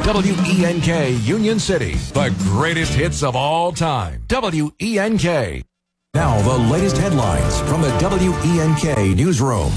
WENK Union City, the greatest hits of all time. WENK. Now the latest headlines from the WENK newsroom.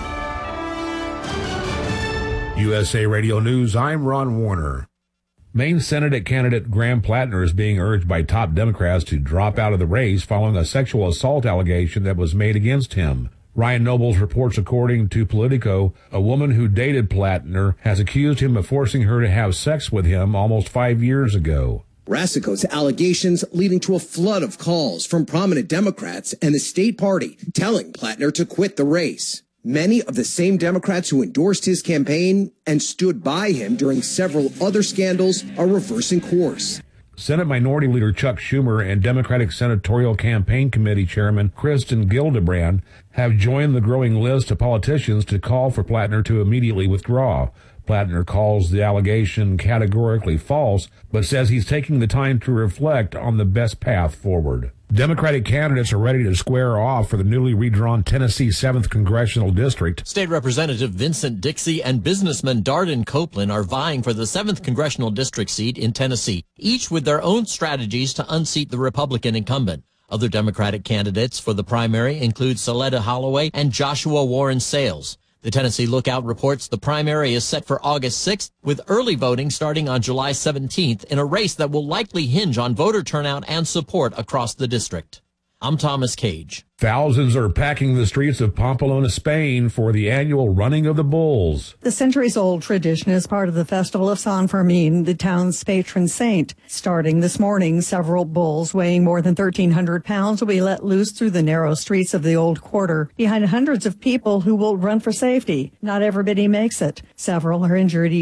USA Radio News, I'm Ron Warner. Maine Senate candidate Graham Plattner is being urged by top Democrats to drop out of the race following a sexual assault allegation that was made against him. Ryan Nobles reports, according to Politico, a woman who dated Plattner has accused him of forcing her to have sex with him almost 5 years ago. Rasico's allegations leading to a flood of calls from prominent Democrats and the state party telling Plattner to quit the race. Many of the same Democrats who endorsed his campaign and stood by him during several other scandals are reversing course. Senate Minority Leader Chuck Schumer and Democratic Senatorial Campaign Committee Chairman Kristen Gillibrand have joined the growing list of politicians to call for Plattner to immediately withdraw. Plattner calls the allegation categorically false, but says he's taking the time to reflect on the best path forward. Democratic candidates are ready to square off for the newly redrawn Tennessee 7th Congressional District. State Representative Vincent Dixie and businessman Darden Copeland are vying for the 7th Congressional District seat in Tennessee, each with their own strategies to unseat the Republican incumbent. Other Democratic candidates for the primary include Soleta Holloway and Joshua Warren Sales. The Tennessee Lookout reports the primary is set for August 6th, with early voting starting on July 17th in a race that will likely hinge on voter turnout and support across the district. I'm Thomas Cage. Thousands are packing the streets of Pamplona, Spain for the annual Running of the Bulls. The centuries-old tradition is part of the Festival of San Fermin, the town's patron saint. Starting this morning, several bulls weighing more than 1,300 pounds will be let loose through the narrow streets of the Old Quarter, behind hundreds of people who will run for safety. Not everybody makes it. Several are injured